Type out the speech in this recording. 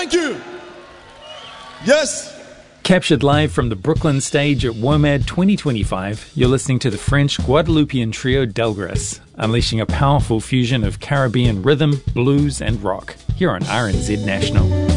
Thank you. Yes. Captured live from the Brooklyn stage at WOMAD 2025, you're listening to the French Guadeloupean trio Delgras, unleashing a powerful fusion of Caribbean rhythm, blues and rock, here on RNZ National.